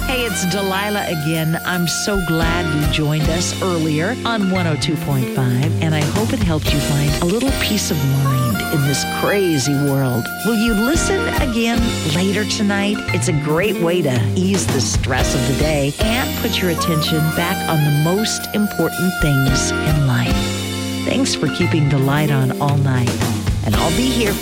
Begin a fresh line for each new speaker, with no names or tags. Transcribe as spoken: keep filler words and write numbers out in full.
Hey, it's Delilah again. I'm so glad you joined us earlier on one oh two point five, and I hope it helped you find a little peace of mind in this crazy world. Will you listen again later tonight? It's a great way to ease the stress of the day and put your attention back on the most important things in life. Thanks for keeping the light on all night, and I'll be here